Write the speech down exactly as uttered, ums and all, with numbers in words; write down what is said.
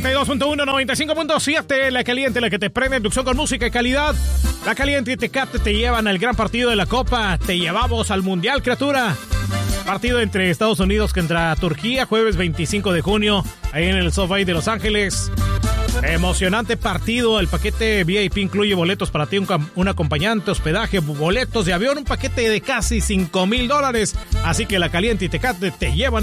noventa y dos punto uno, noventa y cinco punto siete, La Caliente, la que te prende inducción con música y calidad. La Caliente y Tecate te llevan al gran partido de la Copa. Te llevamos al Mundial, criatura. Partido entre Estados Unidos contra Turquía, jueves veinticinco de junio, ahí en el SoFi de Los Ángeles. Emocionante partido. El paquete V I P incluye boletos para ti, un, un acompañante, hospedaje, boletos de avión, un paquete de casi cinco mil dólares. Así que La Caliente y Tecate te llevan